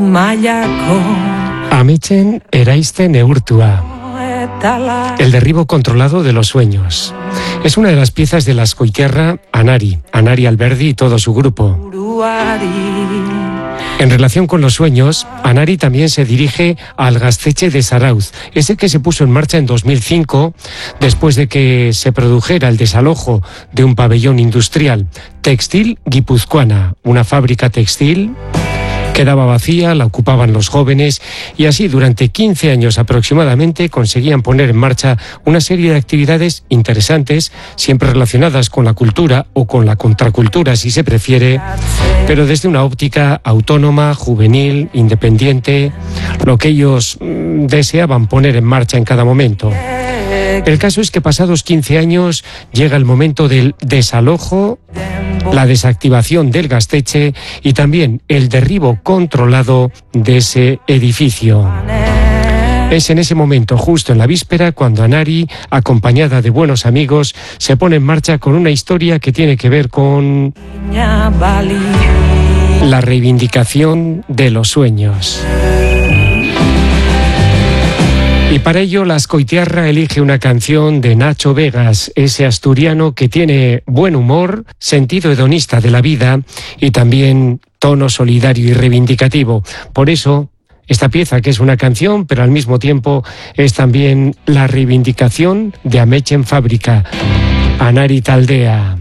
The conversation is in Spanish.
Ametsen eraisten neurtua. El derribo controlado de los sueños. Es una de las piezas de la Azkoitiarra Anari Alberdi y todo su grupo. En relación con los sueños, Anari también se dirige al Gaztetxe de Zarautz, ese que se puso en marcha en 2005 después de que se produjera el desalojo de un pabellón industrial, Textil Guipuzcoana, una fábrica textil. Quedaba vacía, la ocupaban los jóvenes y así durante 15 años aproximadamente conseguían poner en marcha una serie de actividades interesantes, siempre relacionadas con la cultura o con la contracultura si se prefiere, pero desde una óptica autónoma, juvenil, independiente, lo que ellos deseaban poner en marcha en cada momento. El caso es que pasados 15 años llega el momento del desalojo, la desactivación del Gaztetxe y también el derribo controlado de ese edificio. Es en ese momento, justo en la víspera, cuando Anari, acompañada de buenos amigos, se pone en marcha con una historia que tiene que ver con la reivindicación de los sueños. Y para ello la Azkoitiarra elige una canción de Nacho Vegas, ese asturiano que tiene buen humor, sentido hedonista de la vida y también tono solidario y reivindicativo. Por eso, esta pieza, que es una canción, pero al mismo tiempo es también la reivindicación de Ametsen Fábrica, Anari Taldea.